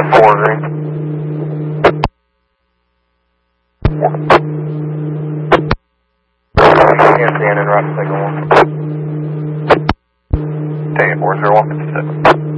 4 green. Again, Dan and right signal 1. Take it, 40157.